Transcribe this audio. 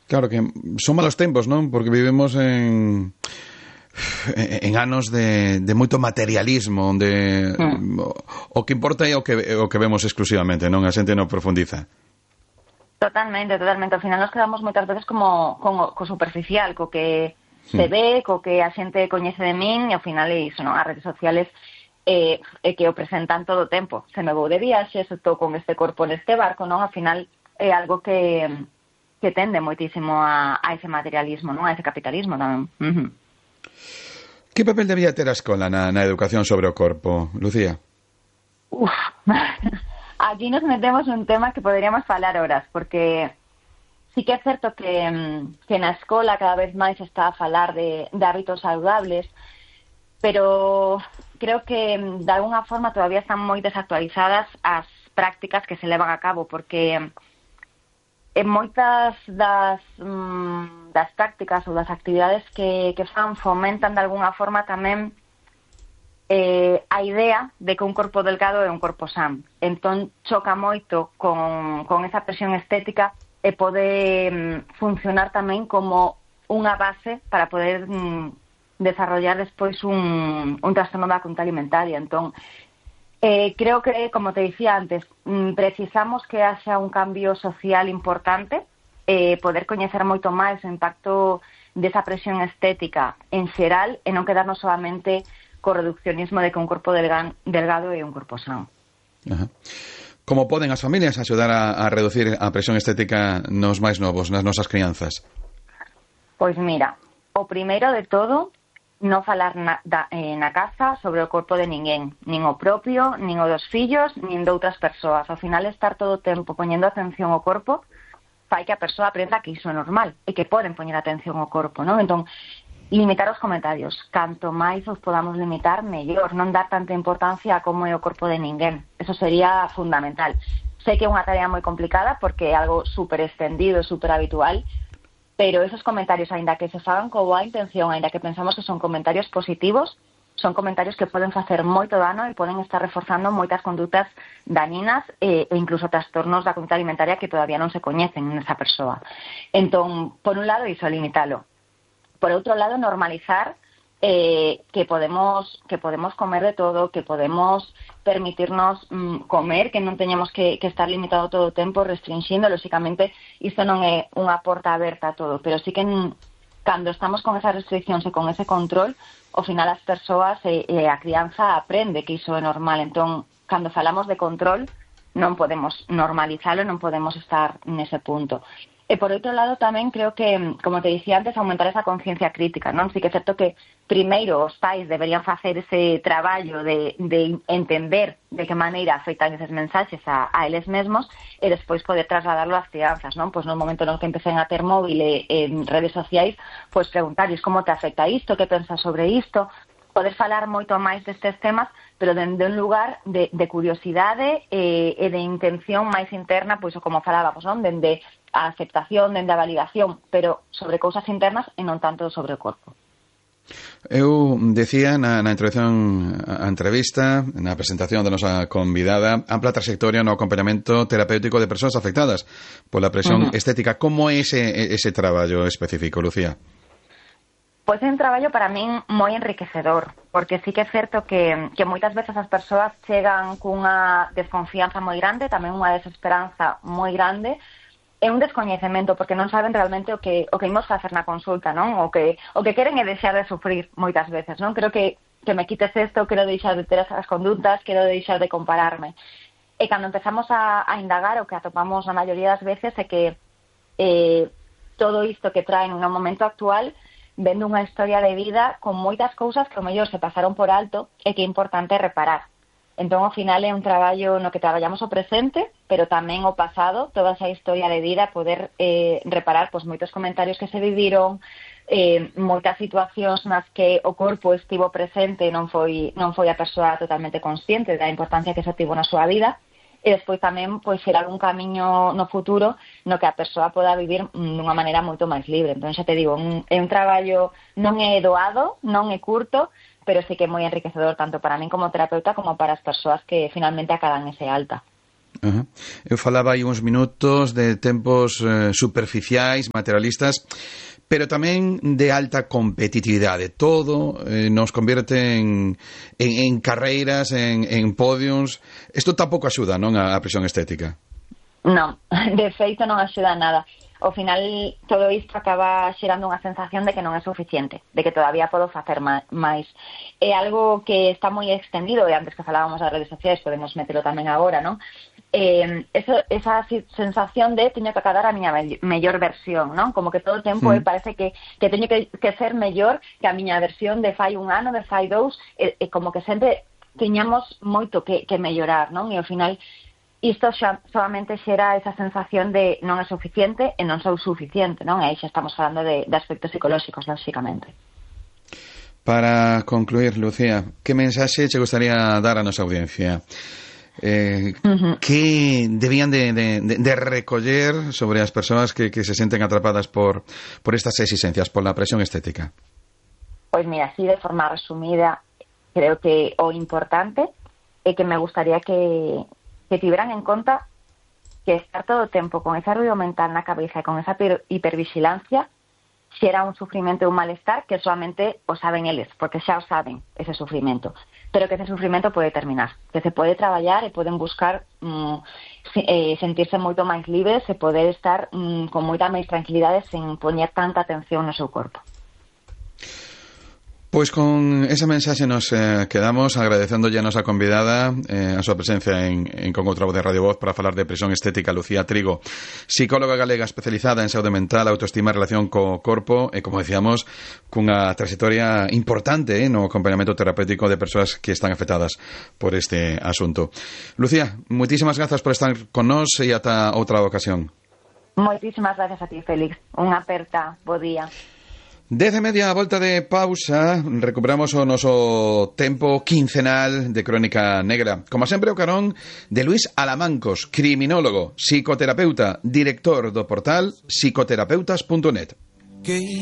Claro que son malos tempos, non? Porque vivemos en anos de moito materialismo, onde o que importa é o que vemos exclusivamente, non? A xente non profundiza. Totalmente. Ao final nos quedamos moitas veces como co superficial, co que se ve, co que a xente coñece de min, e ao final é iso, non? As redes sociales que o presentan todo o tempo. Se me vou de viaxe, se estou con este corpo neste barco, non? Ao final é algo que tende moitísimo a ese materialismo, non? A ese capitalismo tamén. Que papel debía ter a escola na educación sobre o corpo, Lucía? Aquí nos metemos un tema que poderíamos falar horas, porque sí que é certo que na escola cada vez máis está a falar de hábitos saludables, pero creo que de alguna forma todavía están moi desactualizadas as prácticas que se levan a cabo, porque en moitas das prácticas ou das actividades que fomentan de alguna forma tamén a idea de que un corpo delgado é un corpo san. Entón choca moito con esa presión estética e pode funcionar tamén como unha base para poder desarrollar despois un trastorno da conducta alimentaria. Entón, creo que, como te dicía antes, precisamos que haxa un cambio social importante, poder coñecer moito máis o impacto desa presión estética en xeral e non quedarnos solamente co reduccionismo de que un corpo delgado é un corpo sano. Como poden as familias axudar a reducir a presión estética nos máis novos, nas nosas crianzas? Pois mira, o primeiro de todo, non falar na casa sobre o corpo de ninguén, nin o propio, nin o dos fillos, nin de outras persoas. Ao final, estar todo o tempo poñendo atención ao corpo fai que a persoa aprenda que iso é normal e que poden poñer atención ao corpo, non? Entón, limitar os comentarios. Canto máis os podamos limitar, mellor. Non dar tanta importancia a como é o corpo de ninguén. Eso sería fundamental. Sei que é unha tarea moi complicada porque é algo super extendido, super habitual, pero esos comentarios, aínda que se fagan con boa intención, aínda que pensamos que son comentarios positivos, son comentarios que poden facer moito dano e poden estar reforzando moitas condutas dañinas e incluso trastornos da conduta alimentaria que todavía non se coñecen nesa persoa. Entón, por un lado, iso, limitalo. Por outro lado, normalizar que podemos comer de todo, que podemos permitirnos comer, que non teñamos que estar limitado todo o tempo, restringindo. Lóxicamente, isto non é unha porta aberta a todo, pero sí que cando estamos con esas restriccións e con ese control, ao final as persoas e a crianza aprende que iso é normal. Entón, cando falamos de control, non podemos normalizalo, non podemos estar nese punto. E por outro lado tamén creo que, como te dicía antes, aumentar esa conciencia crítica, non? Sí que é certo que primeiro os pais deberían facer ese traballo de entender de que maneira afectan eses mensaxes a eles mesmos e despois poder trasladarlo ás crianzas, non? Pois no momento no que empecen a ter móvil en redes sociais, pois preguntarles como te afecta isto, que pensas sobre isto, poder falar moito máis destes temas, pero dende un lugar de curiosidade e de intención máis interna, pois como falábamos, non? Dende a aceptación, dende a validación, pero sobre cousas internas e non tanto sobre o corpo. Eu decía na introducción a entrevista, na presentación da nosa convidada, ampla trayectoria no acompañamento terapéutico de persoas afectadas pola presión estética. Como é ese traballo específico, Lucía? Pois é un traballo para min moi enriquecedor, porque sí que é certo que moitas veces as persoas chegan cunha desconfianza moi grande, tamén unha desesperanza moi grande, é un descoñecemento, porque non saben realmente o que imos facer na consulta, non? O que queren é deixar de sufrir moitas veces, non? Creo que me quites isto, quero deixar de ter esas condutas, quero deixar de compararme. E cando empezamos a indagar, o que atopamos na maioría das veces é que todo isto que traen no momento actual vendo unha historia de vida con moitas cousas que ao mellor se pasaron por alto e que é importante reparar. Entón, ao final, é un traballo no que traballamos o presente, pero tamén o pasado, toda esa historia de vida, poder reparar pois moitos comentarios que se viviron, moitas situacións nas que o corpo estivo presente e non foi a persoa totalmente consciente da importancia que se tivo na súa vida, e despois tamén pois xerar un camiño no futuro no que a persoa poda vivir dunha maneira moito máis libre. Entón, xa te digo, é un traballo non é doado, non é curto, pero sí que é moi enriquecedor tanto para min como terapeuta como para as persoas que finalmente acadan ese alta. Eu falaba aí uns minutos de tempos superficiais, materialistas, pero tamén de alta competitividade. Todo nos convierte en carreiras, en podiums. Isto tampouco axuda, non, a presión estética? Non, de feito non axuda nada. Ao final, todo isto acaba xerando unha sensación de que non é suficiente, de que todavía podo facer máis. É algo que está moi extendido, e antes que falábamos das redes sociais, podemos metelo tamén agora, non? Esa sensación de teño que acadar a miña mellor versión, non? Como que todo o tempo parece que teño que ser mellor que a miña versión de fai un ano, de fai dous, como que sempre teñamos moito que mellorar, non? E ao final isto solamente xera esa sensación de non é suficiente e non sou suficiente, non? E aí xa estamos falando de aspectos psicolóxicos, lógicamente. Para concluir, Lucía, que mensaxe che gustaría dar a nosa audiencia? Que debían de recoller sobre as persoas que se senten atrapadas por estas exigencias, por la presión estética? Pois mira, así de forma resumida, creo que o importante é que me gustaría que tiveran en conta que estar todo o tempo con ese ruido mental na cabeza e con esa hipervigilancia xera un sufrimento e un malestar que solamente o saben eles, porque xa o saben ese sufrimento, pero que ese sufrimento pode terminar, que se pode traballar e poden buscar sentirse moito máis libres e poder estar con moita máis tranquilidade sen poñer tanta atención no seu corpo. Pois con esa mensaxe nos quedamos agradecéndolle a nosa convidada a súa presencia en Con outra voz de Radio Voz para falar de presión estética. Lucía Trigo, psicóloga galega especializada en saúde mental, autoestima e relación co corpo e, como decíamos, cunha trayectoria importante no acompañamento terapéutico de persoas que están afectadas por este asunto. Lucía, moitísimas grazas por estar con nós e ata outra ocasión. Moitísimas gracias a ti, Félix. Unha aperta, bo día. 10:30, a volta de pausa, recuperamos o noso tempo quincenal de Crónica Negra. Como sempre, o carón de Luís Alamancos, criminólogo, psicoterapeuta, director do portal psicoterapeutas.net.